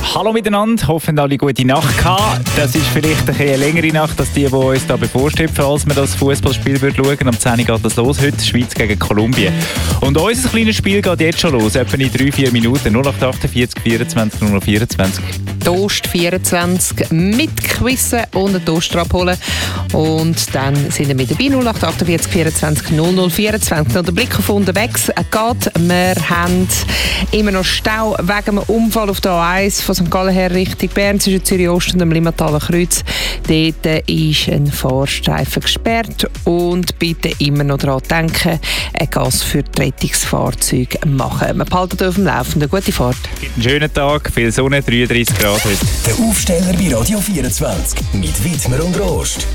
Hallo miteinander, hoffen alle gute Nacht gehabt. Das ist vielleicht eine längere Nacht als die uns da bevorsteht, falls wir das Fußballspiel schauen. Am 10 Uhr geht das los, heute Schweiz gegen Kolumbien. Und unser kleines Spiel geht jetzt schon los, etwa in 3-4 Minuten. 0848 24 024. Toast 24 mit Quizzen und einen Toaster abholen. Und dann sind wir mit dabei. 0848 24 0024. Noch der Blick auf unterwegs geht. Wir haben immer noch Stau wegen einem Unfall auf der A1 von St. Gallen her Richtung Bern zwischen Zürich Ost und dem Limmataler Kreuz. Dort ist ein Fahrstreifen gesperrt. Und bitte immer noch daran denken, ein Gas für die Rettungsfahrzeuge machen. Wir behalten auf dem Laufenden. Gute Fahrt. Einen schönen Tag, viel Sonne, 33 Grad heute. Der Aufsteller bei Radio 24 mit Widmer und Rost.